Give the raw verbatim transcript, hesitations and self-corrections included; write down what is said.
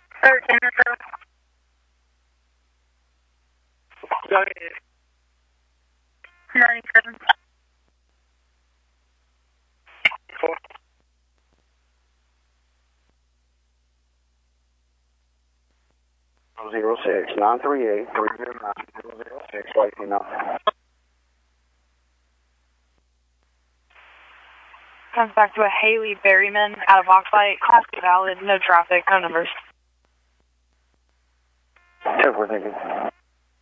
thirteen or so. Go ahead. ninety-seven. Four. Zero six nine three eight three zero nine zero zero six. Wait, you know. Comes back to a Haley Berryman out of Oxlight. Class valid, no traffic, no numbers. Check, we're thinking.